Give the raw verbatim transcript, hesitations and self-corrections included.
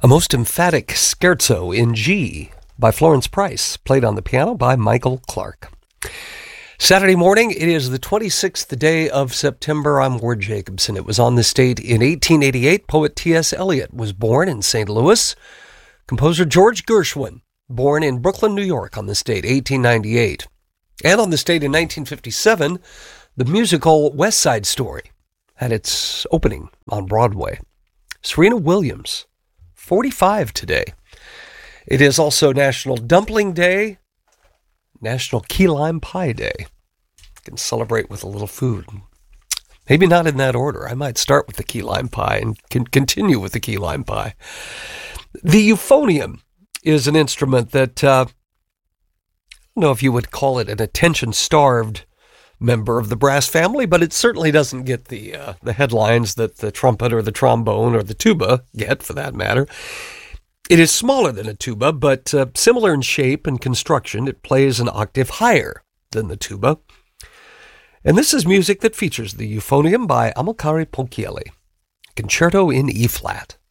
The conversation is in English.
A most emphatic scherzo in G by Florence Price, played on the piano by Michael Clark. Saturday morning, it is the twenty-sixth day of September. I'm Ward Jacobson. It was on this date in eighteen eighty-eight, poet T S. Eliot was born in Saint Louis. Composer George Gershwin, born in Brooklyn, New York on this date, eighteen ninety-eight. And on this date in nineteen fifty-seven, the musical West Side Story had its opening on Broadway. Serena Williams, forty-five today. It is also National Dumpling Day, National Key Lime Pie Day. You can celebrate with a little food. Maybe not in that order. I might start with the key lime pie and can continue with the key lime pie. The euphonium is an instrument that, uh, I don't know if you would call it an attention-starved member of the brass family, but it certainly doesn't get the uh, the headlines that the trumpet or the trombone or the tuba get, for that matter. It is smaller than a tuba, but uh, similar in shape and construction. It plays an octave higher than the tuba. And this is music that features the euphonium by Amilcare Ponchielli, Concerto in E-flat.